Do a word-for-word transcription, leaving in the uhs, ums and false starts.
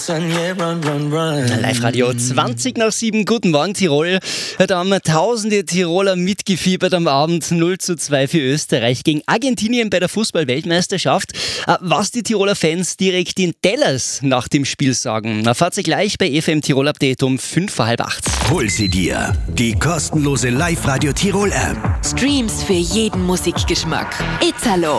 Live-Radio zwanzig nach sieben. Guten Morgen, Tirol. Da haben tausende Tiroler mitgefiebert am Abend. null zu zwei für Österreich gegen Argentinien bei der Fußball-Weltmeisterschaft. Was die Tiroler Fans direkt in Tellers nach dem Spiel sagen, erfahrt ihr gleich bei F M Tirol Update um fünf vor halb acht. Hol sie dir, die kostenlose Live-Radio Tirol App. Streams für jeden Musikgeschmack. Italo.